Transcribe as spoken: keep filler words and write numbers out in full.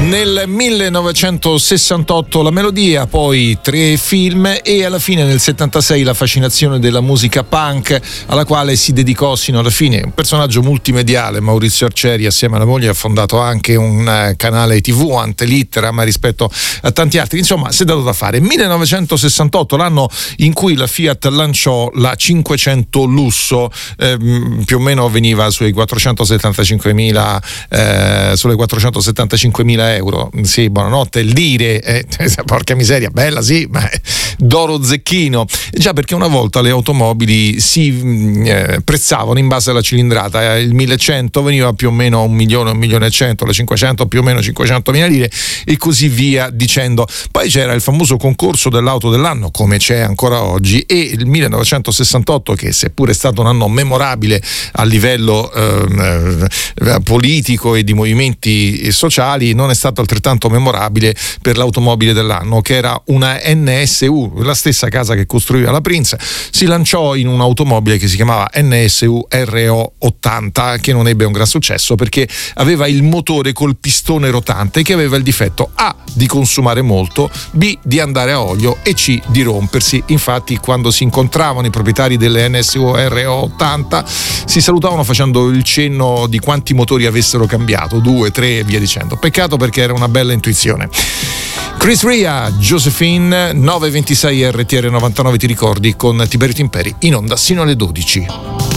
Nel millenovecentosessantotto la melodia, poi tre film e alla fine nel settantasei la fascinazione della musica punk, alla quale si dedicò sino alla fine. Un personaggio multimediale, Maurizio Arcieri, assieme alla moglie ha fondato anche un canale tivù, Antelittera, ma rispetto a tanti altri, insomma, si è dato da fare. millenovecentosessantotto, l'anno in cui la Fiat lanciò la cinquecento Lusso, ehm, più o meno veniva sui quattrocentosettantacinquemila eh, sulle quattrocentosettantacinquemila euro. Sì, buonanotte, lire, eh, porca miseria, bella sì, ma d'oro zecchino. Già, perché una volta le automobili si eh, prezzavano in base alla cilindrata. Il millecento veniva più o meno un milione, un milione e cento, la cinquecento più o meno cinquecentomila lire e così via dicendo. Poi c'era il famoso concorso dell'auto dell'anno, come c'è ancora oggi, e il millenovecentosessantotto, che seppure è stato un anno memorabile a livello eh, politico e di movimenti sociali, non è stato altrettanto memorabile per l'automobile dell'anno, che era una N S U, la stessa casa che costruiva la Prince. Si lanciò in un'automobile che si chiamava N S U R O ottanta, che non ebbe un gran successo perché aveva il motore col pistone rotante, che aveva il difetto A di consumare molto, B di andare a olio e C di rompersi. Infatti, quando si incontravano i proprietari delle N S U R O ottanta si salutavano facendo il cenno di quanti motori avessero cambiato, due, tre e via dicendo. Peccato, perché era una bella intuizione. Chris Ria, Josephine, nove e ventisei R T R novantanove, ti ricordi, con Tiberio Timperi in onda sino alle dodici.